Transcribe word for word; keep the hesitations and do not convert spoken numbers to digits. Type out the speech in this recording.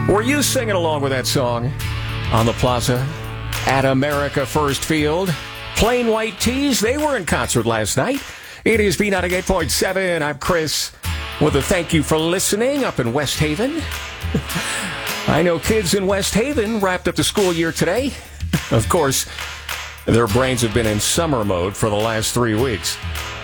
Were you singing along with that song on the plaza at America First Field? Plain White Tees, they were in concert last night. It is B ninety-eight point seven. I'm Chris with a thank you for listening up in West Haven. I know kids in West Haven wrapped up the school year today. Of course, their brains have been in summer mode for the last three weeks.